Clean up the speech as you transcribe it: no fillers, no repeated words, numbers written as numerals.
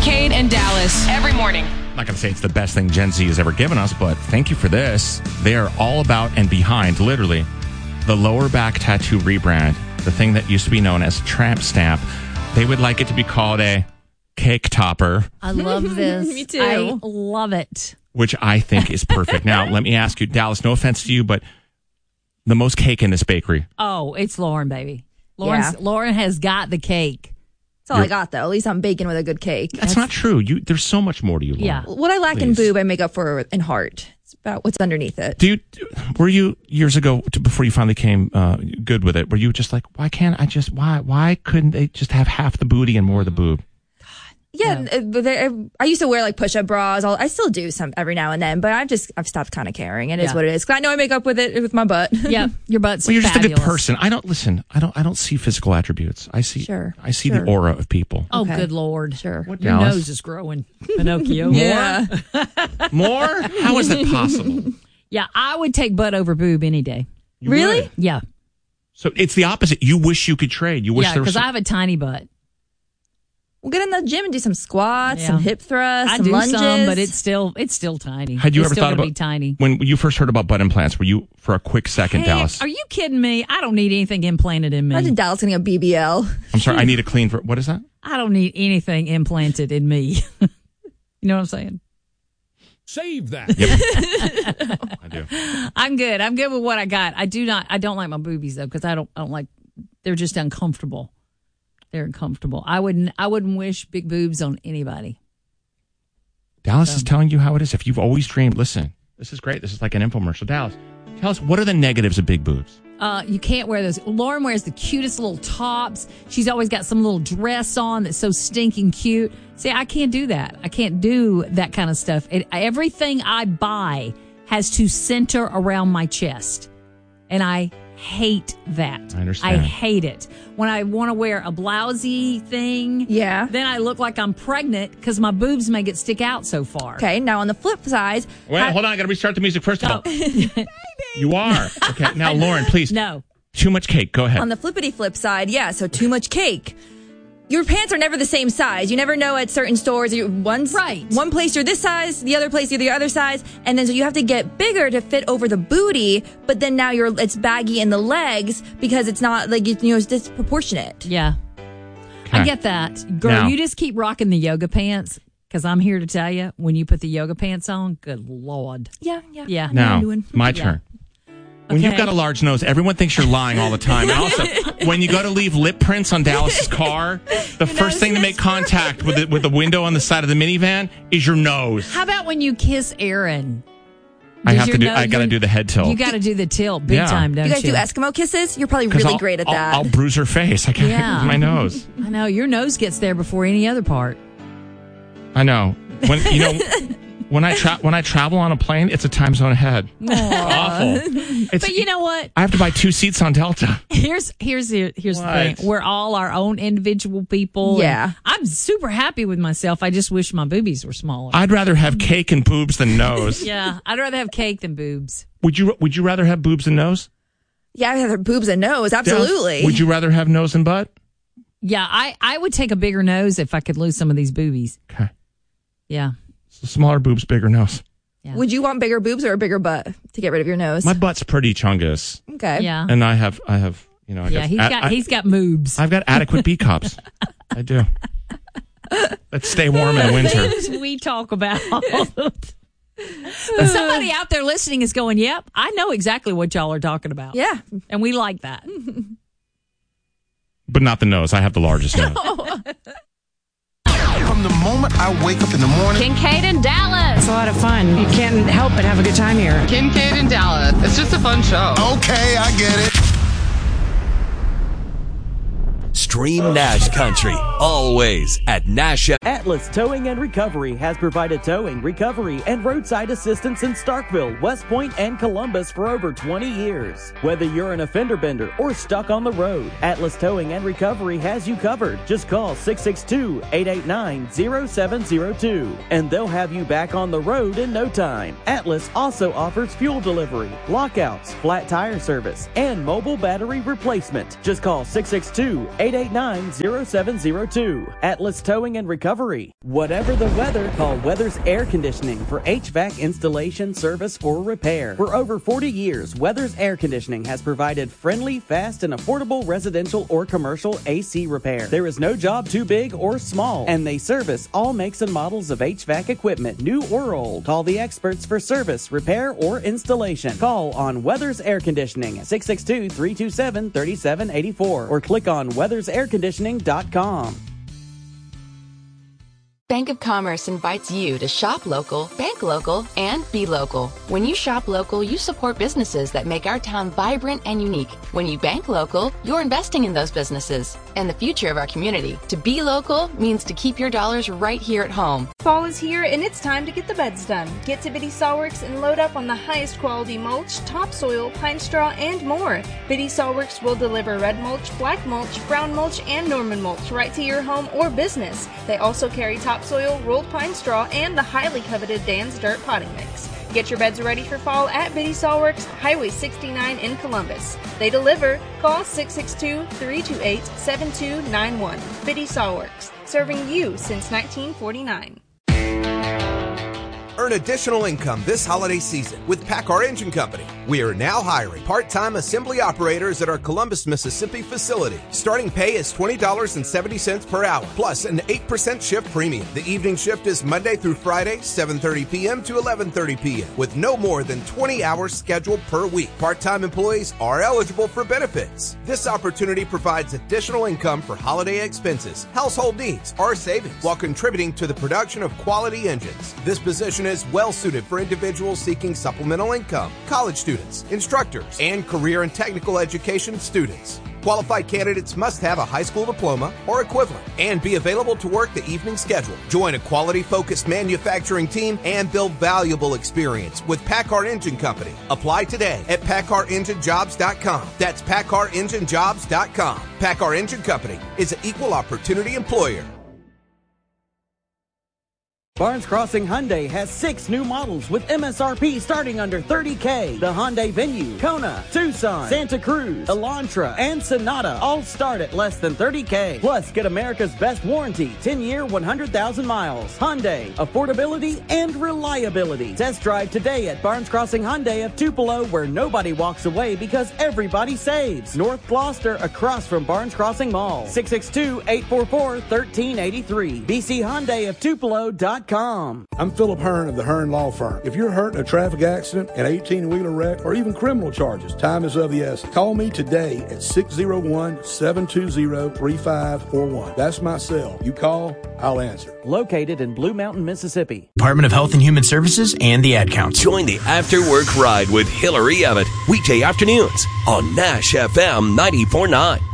Kincaid and Dallas every morning. I'm not going to say it's the best thing Gen Z has ever given us, but thank you for this. They are all about and behind, literally, the lower back tattoo rebrand, the thing that used to be known as tramp stamp. They would like it to be called a cake topper. I love this. Me too. I love it. Which I think is perfect. Now, let me ask you, Dallas, no offense to you, but the most cake in this bakery. Oh, it's Lauren, baby. Lauren has got the cake. That's all I got, though. At least I'm baking with a good cake. That's not true. There's so much more to you, Lauren. Yeah. What I lack in boob, I make up for in heart. It's about what's underneath it. Were you years ago, before you finally came good with it, were you just like, why couldn't they just have half the booty and more of the boob? Yeah, I used to wear like push-up bras. I still do some every now and then, but I've stopped kind of caring. It is what it is. 'Cause I know I make up with it with my butt. Yeah, your butt's Well, you're just fabulous. a good person. I don't see physical attributes. I see the aura of people. Oh, good Lord. Sure. What, Your Dallas? nose is growing, Pinocchio. Yeah. More? How is that possible? Yeah, I would take butt over boob any day. You Really? would. Yeah. So it's the opposite. You wish you could trade. You wish Yeah, there was because I have a tiny butt. We'll get in the gym and do some squats, Yeah. some hip thrusts, I some do lunges. some, but it's still tiny. Had you It's ever still thought gonna about be tiny? when you first heard about butt implants? Were you for a quick second, Hey, Dallas? are you kidding me? I don't need anything implanted in me. Imagine Dallas getting a BBL. I'm sorry. I need a clean. What is that? I don't need anything implanted in me. You know what I'm saying? Save that. Yep. I do. I'm good. I'm good with what I got. I don't like my boobies though, because I don't like. They're just uncomfortable. They're uncomfortable. I wouldn't wish big boobs on anybody. Dallas is telling you how it is. If you've always dreamed, listen, this is great. This is like an infomercial. Dallas, tell us, what are the negatives of big boobs? You can't wear those. Lauren wears the cutest little tops. She's always got some little dress on that's so stinking cute. See, I can't do that. I can't do that kind of stuff. Everything I buy has to center around my chest. And I hate that. I understand. I hate it. When I want to wear a blousey thing, then I look like I'm pregnant because my boobs make it stick out so far. Okay, now on the flip side. Wait, hold on. I got to restart the music first of all. You are. Okay, now, Lauren, please. No. Too much cake. Go ahead. On the flippity flip side, so too much cake. Your pants are never the same size. You never know at certain stores. One place you're this size, the other place you're the other size, and then so you have to get bigger to fit over the booty. But then now it's baggy in the legs because it's not like it's disproportionate. Yeah, Okay. I get that, girl. Now- You just keep rocking the yoga pants because I'm here to tell you when you put the yoga pants on, good Lord. Yeah. Now, my turn. When you've Okay. got a large nose, everyone thinks you're lying all the time. And also, when you go to leave lip prints on Dallas's car, the first thing to make contact with the window on the side of the minivan is your nose. How about when you kiss Aaron? I got to do the head tilt. You got to do the tilt big time, don't You you? guys do Eskimo kisses? You're probably 'Cause really great at that. I'll bruise her face. I can't with my nose. I know your nose gets there before any other part. I know. When I travel on a plane, it's a time zone ahead. Awful. But you know what? I have to buy 2 seats on Delta. Here's the thing. We're all our own individual people. Yeah. and I'm super happy with myself. I just wish my boobies were smaller. I'd rather have cake and boobs than nose. Yeah, I'd rather have cake than boobs. Would you rather have boobs and nose? Yeah, I have boobs and nose. Absolutely. Would you rather have nose and butt? Yeah, I would take a bigger nose if I could lose some of these boobies. Okay. Yeah. So smaller boobs, bigger nose. Yeah. Would you want bigger boobs or a bigger butt to get rid of your nose? My butt's pretty chungus. Okay. Yeah. And I have I Yeah, guess he's got moobs. I've got adequate B cups. I do. Let's stay warm in the winter. We talk about. But somebody out there listening is going, yep, I know exactly what y'all are talking about. Yeah. And we like that. But not the nose. I have the largest nose. From the moment I wake up in the morning. Kincaid and Dallas. It's a lot of fun. You can't help but have a good time here. Kincaid and Dallas. It's just a fun show. Okay, I get it. Stream Nash Country, always at Nash. Atlas Towing and Recovery has provided towing, recovery, and roadside assistance in Starkville, West Point, and Columbus for over 20 years. Whether you're an offender bender or stuck on the road, Atlas Towing and Recovery has you covered. Just call 662-889-0702, and they'll have you back on the road in no time. Atlas also offers fuel delivery, lockouts, flat tire service, and mobile battery replacement. Just call 662-889-0702 389-0702. Atlas Towing and Recovery. Whatever the weather, call Weathers Air Conditioning for HVAC installation, service, or repair. For over 40 years, Weathers Air Conditioning has provided friendly, fast, and affordable residential or commercial AC repair. There is no job too big or small, and they service all makes and models of HVAC equipment, new or old. Call the experts for service, repair, or installation. Call on Weathers Air Conditioning at 662-327-3784 or click on weathersairconditioning.com. Bank of Commerce invites you to shop local, bank local, and be local. When you shop local, you support businesses that make our town vibrant and unique. When you bank local, you're investing in those businesses and the future of our community. To be local means to keep your dollars right here at home. Fall is here and it's time to get the beds done. Get to Biddy Sawworks and load up on the highest quality mulch, topsoil, pine straw, and more. Biddy Sawworks will deliver red mulch, black mulch, brown mulch, and Norman mulch right to your home or business. They also carry topsoil, rolled pine straw, and the highly coveted Dan's Dirt potting mix. Get your beds ready for fall at Biddy Sawworks, Highway 69 in Columbus. They deliver. Call 662-328-7291. Biddy Sawworks, serving you since 1949. Earn additional income this holiday season with PACCAR Engine Company. We are now hiring part-time assembly operators at our Columbus, Mississippi facility. Starting pay is $20.70 per hour, plus an 8% shift premium. The evening shift is Monday through Friday, 7:30 p.m. to 11:30 p.m., with no more than 20 hours scheduled per week. Part-time employees are eligible for benefits. This opportunity provides additional income for holiday expenses, household needs, or savings, while contributing to the production of quality engines. This position is well suited for individuals seeking supplemental income, college students, instructors, and career and technical education students. Qualified candidates must have a high school diploma or equivalent and be available to work the evening schedule. Join a quality-focused manufacturing team and build valuable experience with PACCAR Engine Company. Apply today at PACCAREngineJobs.com. That's PACCAREngineJobs.com. PACCAR Engine Company is an equal opportunity employer. Barnes Crossing Hyundai has 6 new models with MSRP starting under $30K. The Hyundai Venue, Kona, Tucson, Santa Cruz, Elantra, and Sonata all start at less than $30K. Plus, get America's best warranty, 10-year, 100,000 miles. Hyundai, affordability and reliability. Test drive today at Barnes Crossing Hyundai of Tupelo, where nobody walks away because everybody saves. North Gloucester, across from Barnes Crossing Mall. 662-844-1383. BCHyundaiOfTupelo.com. I'm Philip Hearn of the Hearn Law Firm. If you're hurt in a traffic accident, an 18-wheeler wreck, or even criminal charges, time is of the essence. Call me today at 601-720-3541. That's my cell. You call, I'll answer. Located in Blue Mountain, Mississippi. Department of Health and Human Services and the Ad Council. Join the After Work Ride with Hillary Abbott. Weekday afternoons on Nash FM 94.9.